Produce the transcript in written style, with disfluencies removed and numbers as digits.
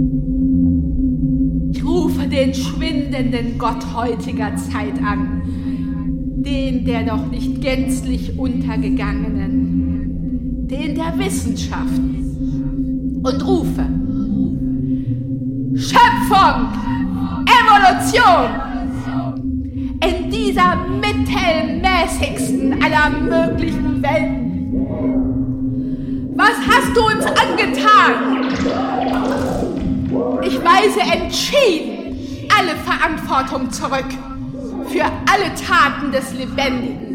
Ich rufe den schwindenden Gott heutiger Zeit an, den der noch nicht gänzlich untergegangenen, den der Wissenschaft, und rufe: Schöpfung, Evolution, in dieser mittelmäßigsten aller möglichen Welten. Was hast du uns angetan? Ich weise entschieden alle Verantwortung zurück für alle Taten des Lebendigen.